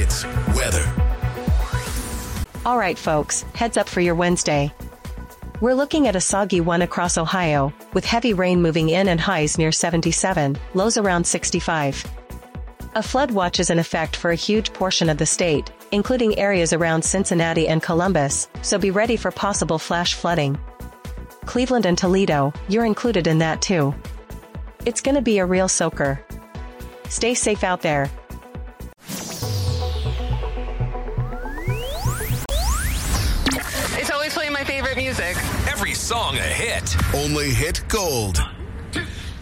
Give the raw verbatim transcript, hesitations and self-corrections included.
Hits weather. All right, folks, heads up for your Wednesday. We're looking at a soggy one across Ohio, with heavy rain moving in and highs near seventy-seven, lows around sixty-five. A flood watch is in effect for a huge portion of the state, including areas around Cincinnati and Columbus, so be ready for possible flash flooding. Cleveland and Toledo, you're included in that too. It's gonna be a real soaker. Stay safe out there. It's always playing my favorite music. Every song a hit. Only Hit Gold.